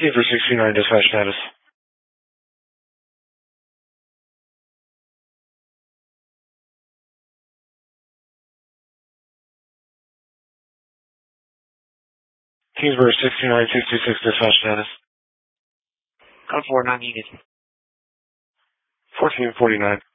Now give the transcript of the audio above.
Kingsburg 69 dispatch status. Kingsburg 69 626 dispatch status. Code 4 not needed. 1449.